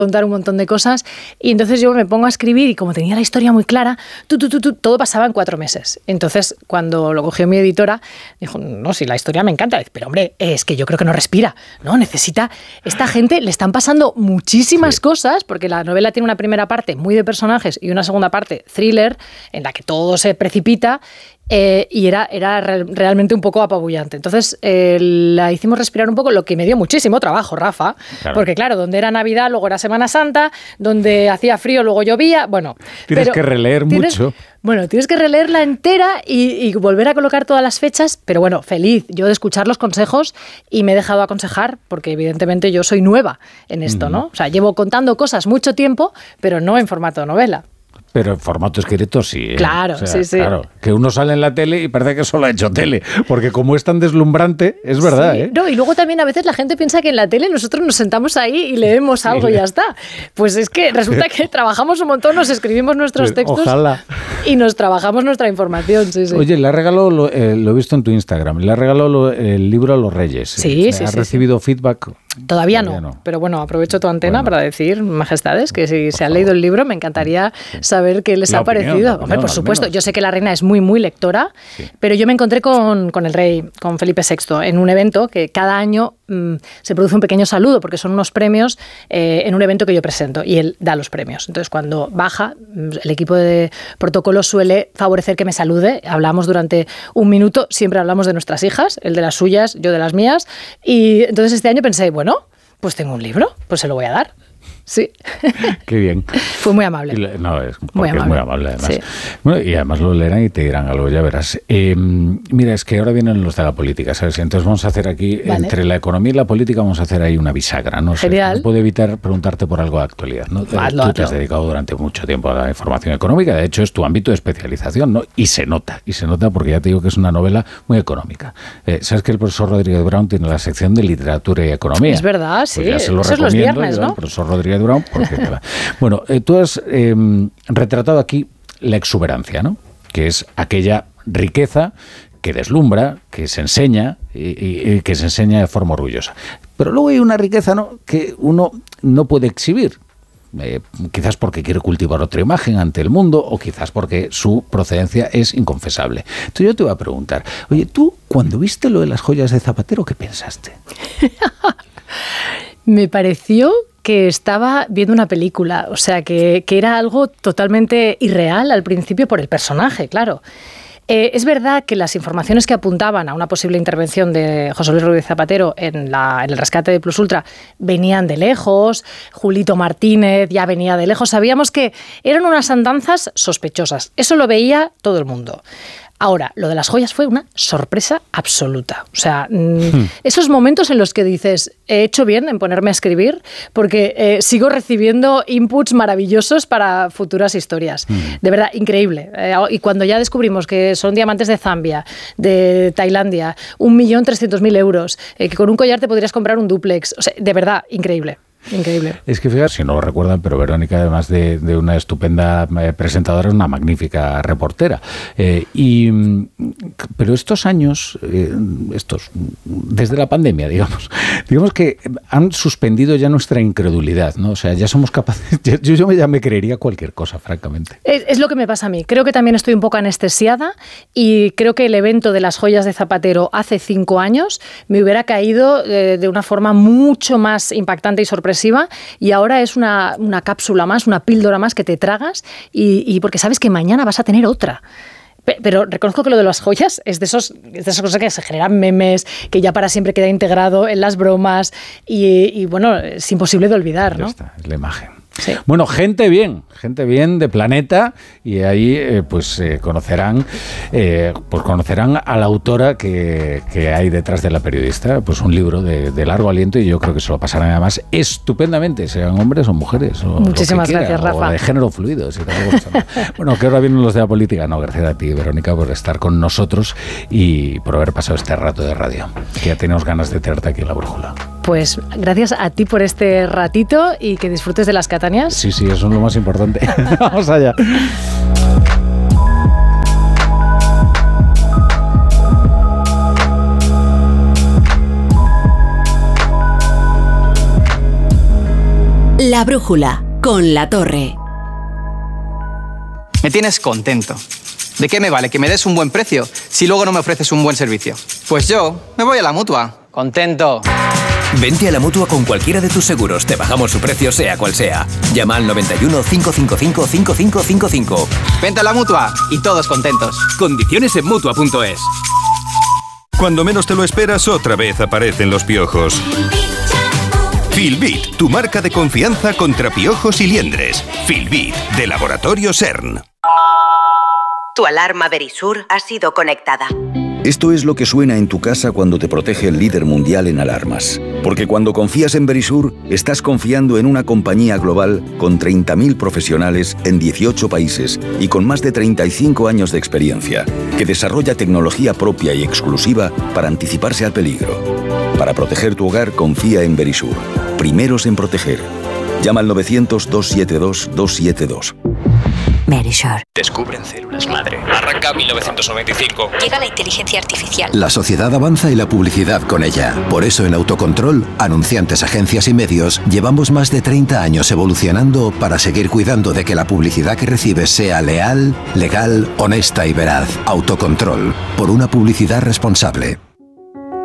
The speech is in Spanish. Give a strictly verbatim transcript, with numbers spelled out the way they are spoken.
contar un montón de cosas, y entonces yo me pongo a escribir y como tenía la historia muy clara, tú, tú, tú, tú, todo pasaba en cuatro meses. Entonces, cuando lo cogió mi editora, dijo, no, si la historia me encanta, pero hombre, es que yo creo que no respira, ¿no? Necesita, esta gente le están pasando muchísimas sí. cosas, porque la novela tiene una primera parte muy de personajes y una segunda parte thriller, en la que todo se precipita, Eh, y era, era re- realmente un poco apabullante. Entonces eh, la hicimos respirar un poco, lo que me dio muchísimo trabajo, Rafa, claro. porque claro, donde era Navidad, luego era Semana Santa, donde hacía frío, luego llovía, bueno... Tienes pero que releer tienes, mucho. Bueno, tienes que releerla entera y, y volver a colocar todas las fechas, pero bueno, feliz yo de escuchar los consejos y me he dejado aconsejar, porque evidentemente yo soy nueva en esto, ¿no? O sea, llevo contando cosas mucho tiempo, pero no en formato novela. Pero en formato escrito sí. ¿eh? Claro, o sea, sí, sí. Claro, que uno sale en la tele y parece que solo ha hecho tele, porque como es tan deslumbrante, es verdad, sí. ¿eh? No, y luego también a veces la gente piensa que en la tele nosotros nos sentamos ahí y leemos algo sí, y ya está. Pues es que resulta que trabajamos un montón, nos escribimos nuestros textos Ojalá. y nos trabajamos nuestra información. Sí, sí. Oye, le ha regalado, lo, eh, lo he visto en tu Instagram, le ha regalado lo, el libro a los Reyes. Sí, eh, sí, ¿Ha sí, recibido sí. feedback? Todavía, Todavía no, no, pero bueno, aprovecho tu antena bueno. para decir, majestades, que si Por se han favor. leído el libro, me encantaría saber qué les la ha opinión, parecido. La opinión, Hombre, por supuesto, yo sé que la reina es muy, muy lectora, sí. pero yo me encontré con, con el rey, con Felipe sexto, en un evento que cada año mmm, se produce un pequeño saludo, porque son unos premios eh, en un evento que yo presento, y él da los premios. Entonces, cuando baja, el equipo de protocolo suele favorecer que me salude, hablamos durante un minuto, siempre hablamos de nuestras hijas, él de las suyas, yo de las mías, y entonces este año pensé, bueno, pues tengo un libro, pues se lo voy a dar. Sí. Qué bien. Fue muy amable. Y, no, es, muy amable. es muy amable, además. Sí. Bueno, y además lo leerán y te dirán algo, ya verás. Eh, mira, es que ahora vienen los de la política, ¿sabes? Entonces vamos a hacer aquí, vale. entre la economía y la política, vamos a hacer ahí una bisagra, ¿no? Genial. No puedo evitar preguntarte por algo de actualidad, ¿no? Hazlo, Tú te hazlo. has dedicado durante mucho tiempo a la información económica, de hecho es tu ámbito de especialización, ¿no? Y se nota, y se nota porque ya te digo que es una novela muy económica. Eh, ¿Sabes que el profesor Rodríguez Brown tiene la sección de literatura y economía? Es verdad, sí. Pues ya se lo Eso es los viernes, ¿no? El profesor Rodríguez Brown, porque bueno, eh, tú has eh, retratado aquí la exuberancia, ¿no? Que es aquella riqueza que deslumbra, que se enseña y, y, y que se enseña de forma orgullosa. Pero luego hay una riqueza, ¿no?, que uno no puede exhibir. Eh, quizás porque quiere cultivar otra imagen ante el mundo o quizás porque su procedencia es inconfesable. Entonces yo te voy a preguntar, oye, tú cuando viste lo de las joyas de Zapatero, ¿qué pensaste? Me pareció que estaba viendo una película, o sea, que, que era algo totalmente irreal al principio por el personaje, claro. Eh, es verdad que las informaciones que apuntaban a una posible intervención de José Luis Rodríguez Zapatero en, la, en el rescate de Plus Ultra venían de lejos, Julito Martínez ya venía de lejos, sabíamos que eran unas andanzas sospechosas, eso lo veía todo el mundo. Ahora, lo de las joyas fue una sorpresa absoluta. O sea, hmm. esos momentos en los que dices, he hecho bien en ponerme a escribir porque eh, sigo recibiendo inputs maravillosos para futuras historias. Hmm. De verdad, increíble. Eh, y cuando ya descubrimos que son diamantes de Zambia, de Tailandia, un millón trescientos mil euros, eh, que con un collar te podrías comprar un dúplex. O sea, de verdad, increíble. Increíble. Es que fíjate, si no lo recuerdan, pero Verónica, además de, de una estupenda eh, presentadora, es una magnífica reportera. Eh, y, pero estos años, eh, estos desde la pandemia, digamos, digamos que han suspendido ya nuestra incredulidad, ¿no? O sea, ya somos capaces, yo, yo ya me creería cualquier cosa, francamente. Es, es lo que me pasa a mí. Creo que también estoy un poco anestesiada y creo que el evento de las joyas de Zapatero hace cinco años me hubiera caído eh, de una forma mucho más impactante y sorpresiva. Y ahora es una, una cápsula más, una píldora más que te tragas y, y porque sabes que mañana vas a tener otra. Pero reconozco que lo de las joyas es de, esos, de esas cosas que se generan memes, que ya para siempre queda integrado en las bromas y, y bueno, es imposible de olvidar, ¿no? Ya está, es la imagen. Sí. Bueno, gente bien, gente bien de Planeta, y ahí eh, pues eh, conocerán eh, pues conocerán a la autora que, que hay detrás de la periodista, pues un libro de, de largo aliento, y yo creo que se lo pasarán además estupendamente, sean hombres o mujeres. O muchísimas quieran, gracias, Rafa. O de género fluido. Si bueno, que ahora vienen los de la política. No, gracias a ti, Verónica, por estar con nosotros y por haber pasado este rato de radio, que ya tenemos ganas de tenerte aquí en La Brújula. Pues gracias a ti por este ratito y que disfrutes de las Catanias. Sí, sí, eso es lo más importante. Vamos allá. La brújula, con La Torre. Me tienes contento. ¿De qué me vale que me des un buen precio si luego no me ofreces un buen servicio? Pues yo me voy a la Mutua. Contento. Vente a la Mutua con cualquiera de tus seguros. Te bajamos su precio sea cual sea. Llama al noventa y uno, cinco cinco cinco, cinco cinco cinco cinco. Vente a la Mutua y todos contentos. Condiciones en Mutua punto es. Cuando menos te lo esperas, otra vez aparecen los piojos. Filbit, tu marca de confianza contra piojos y liendres. Filbit, de Laboratorio CERN. Tu alarma Verisur ha sido conectada. Esto es lo que suena en tu casa cuando te protege el líder mundial en alarmas. Porque cuando confías en Verisur, estás confiando en una compañía global con treinta mil profesionales en dieciocho países y con más de treinta y cinco años de experiencia, que desarrolla tecnología propia y exclusiva para anticiparse al peligro. Para proteger tu hogar, confía en Verisur. Primeros en proteger. Llama al novecientos, doscientos setenta y dos, doscientos setenta y dos. Verisur. Descubren células madre. Arranca mil novecientos noventa y cinco. Llega la inteligencia artificial. La sociedad avanza y la publicidad con ella. Por eso en Autocontrol, anunciantes, agencias y medios, llevamos más de treinta años evolucionando para seguir cuidando de que la publicidad que recibes sea leal, legal, honesta y veraz. Autocontrol. Por una publicidad responsable.